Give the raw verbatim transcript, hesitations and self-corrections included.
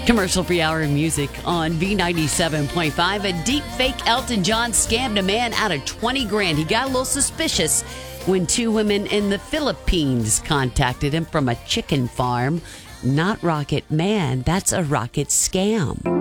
Commercial-free hour of music on B ninety-seven point five. A deep fake Elton John scammed a man out of twenty grand. He got a little suspicious when two women in the Philippines contacted him from a chicken farm. Not Rocket Man, that's a rocket scam.